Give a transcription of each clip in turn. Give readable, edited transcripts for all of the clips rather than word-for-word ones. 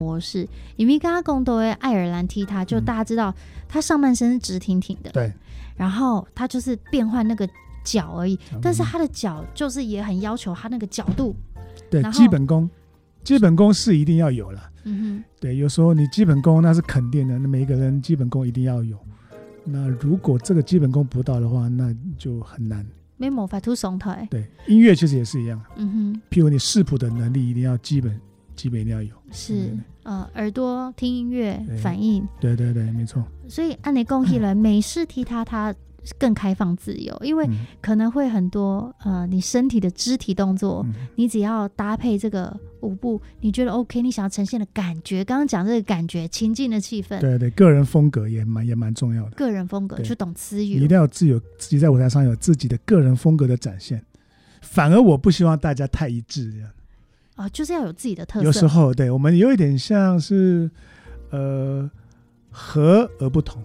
模式，因为刚刚讲到的爱尔兰踢踏，就大家知道他上半身是直挺挺的， 对， 然后他就是变换那个脚而已，但是他的脚就是也很要求他那个角度， 对，基本功是一定要有了。对，有时候你基本功那是肯定的，那每一个人基本功一定要有。那如果这个基本功不到的话，那就很难。 没办法突松腿。 对，音乐其实也是一样。譬如你视谱的能力一定要基本一定要有。 是，耳朵听音乐反应。 对对对，没错。 所以按你讲起来，美式踢踏它更开放自由，因为可能会很多你身体的肢体动作，你只要搭配这个舞步，你觉得 OK， 你想要呈现的感觉，刚刚讲这个感觉，情境的气氛， 对对，个人风格也蛮重要的。个人风格就懂词语， 你一定要自己在舞台上有自己的个人风格的展现。反而我不希望大家太一致这样。 就是要有自己的特色。 有时候对我们有一点像是和而不同。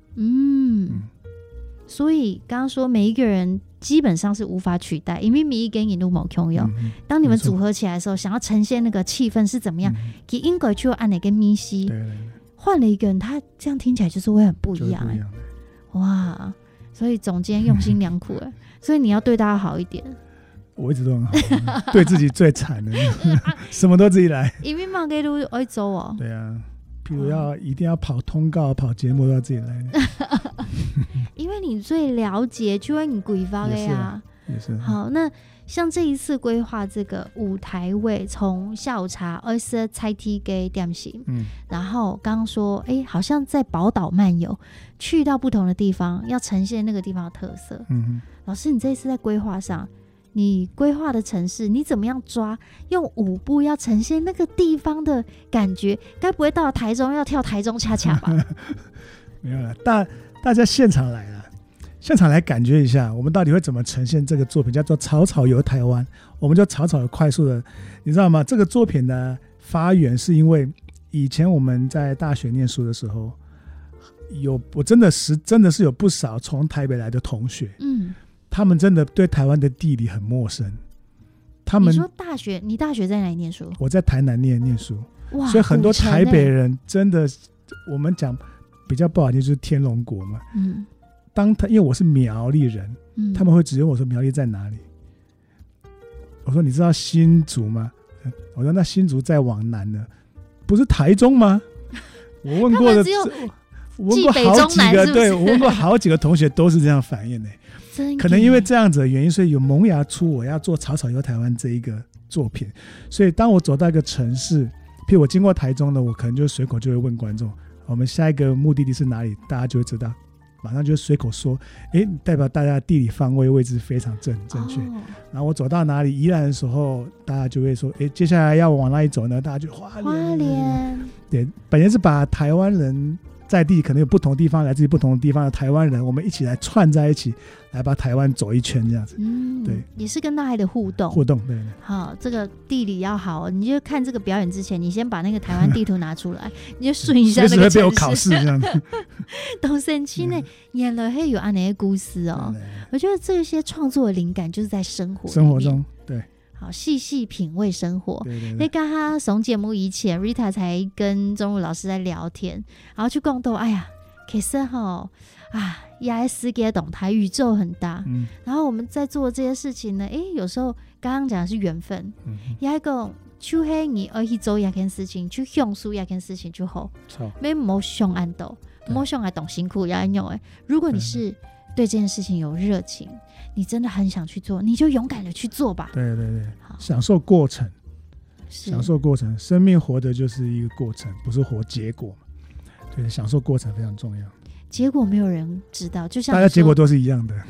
所以刚刚说每一个人基本上是无法取代，因为每一个人都没共用。当你们组合起来的时候，想要呈现那个气氛是怎么样，给英国就按哪个咪西，换了一个人，他这样听起来就是会很不一样。哇！所以总监用心良苦所以你要对大家好一点。 我一直都很好，对自己最惨的，什么都自己来。 因为忙给都会走哦。 对啊，譬如一定要跑通告、跑节目都要自己来的。 因为你最了解，就会你规划的呀。 也是。 好，那像这一次规划这个舞台位，从下午茶20菜梯给点心，然后刚刚说，好像在宝岛漫游，去到不同的地方，要呈现那个地方的特色。老师，你这一次在规划上，你规划的城市，你怎么样抓？用舞步要呈现那个地方的感觉，该不会到了台中要跳台中恰恰吧？ 没有了，大家现场来了，现场来感觉一下，我们到底会怎么呈现这个作品，叫做《草草游台湾》。我们就草草快速的，你知道吗？这个作品的发源是因为以前我们在大学念书的时候，我真的是有不少从台北来的同学，他们真的对台湾的地理很陌生。你说你大学在哪里念书？ 我在台南念书，所以很多台北人真的，我们讲比较不好听就是天龙国嘛。因为我是苗栗人，他们会直接问我说苗栗在哪里？我说你知道新竹吗？我说那新竹再往南呢，不是台中吗？我问过的，我问过好几个，对，我问过好几个同学都是这样反应的。可能因为这样子的原因，所以有萌芽出我要做草草游台湾这一个作品。所以当我走到一个城市，譬如我经过台中呢，我可能就随口就会问观众，我们下一个目的地是哪里，大家就会知道，马上就随口说，代表大家的地理方位置非常正确。然后我走到哪里宜兰的时候，大家就会说，接下来要往哪里走呢？大家就花莲。对，本来是把台湾人在地可能有不同地方来自于不同的地方的台湾人，我们一起来串在一起，来把台湾走一圈这样子。对， 也是跟大家的互动，对。好，这个地理要好，你就看这个表演之前，你先把那个台湾地图拿出来，你就顺一下那个城市。 随时会被我考试这样子。 董神奇呢，演了有安那些故事哦。我觉得这些创作的灵感就是在生活中，对。 好，细细品味生活。那刚刚从节目以前 Rita 才跟钟儒老师在聊天，然后去共斗，其实也世界动态宇宙很大，然后我们在做这些事情呢，有时候刚刚讲的是缘分，也讲就黑你而去做一件事情，去享受一件事情就好，没莫想安斗，莫想来懂辛苦也安用如果你是对这件事情有热情，你真的很想去做，你就勇敢的去做吧。 对对对，享受过程，生命活的就是一个过程，不是活结果嘛。对，享受过程非常重要。 结果没有人知道，就像大家结果都是一样的。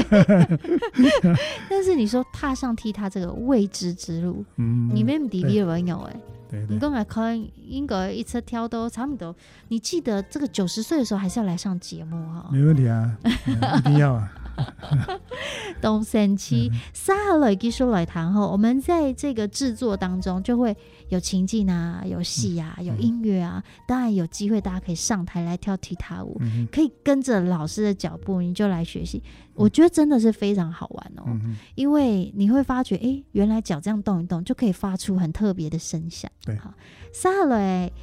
但是你说踏上踢踏这个未知之路，你们底里有没有你跟我可能应该一次跳都差不多。你记得这个90岁的时候还是要来上节目哈？ 没问题啊，一定要啊。 懂神奇。撒哈雷技术来谈后，我们在这个制作当中就会有情境啊，有戏啊，有音乐啊，当然有机会大家可以上台来跳踢踏舞，可以跟着老师的脚步，你就来学习。我觉得真的是非常好玩哦，因为你会发觉，原来脚这样动一动就可以发出很特别的声响。 对， 好，撒哈雷